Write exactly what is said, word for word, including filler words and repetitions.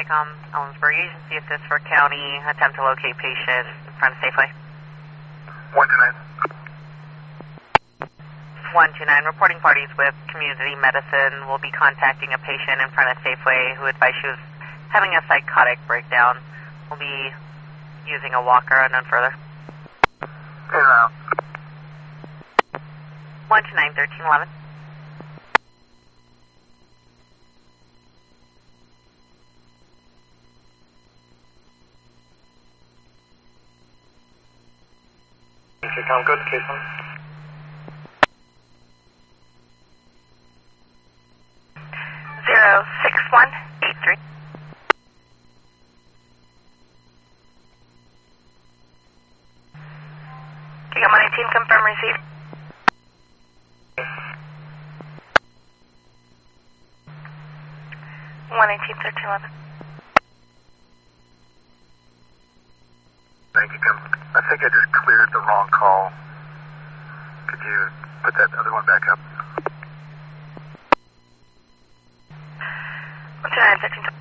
TACOM, Ellensburg Agency Assist for County, attempt to locate patient in front of Safeway. one two nine. one two nine, reporting parties with community medicine will be contacting a patient in front of Safeway who advised she was having a psychotic breakdown. We'll be using a walker and none further. In and out. one two nine, thirteen eleven. TACOM, go to case one. zero six one eight three. TACOM one eighteen, confirm receipt. one eighteen, thirteen eleven. Thank you, Tim. I think I just cleared the wrong call. Could you put that other one back up? one two nine, thirteen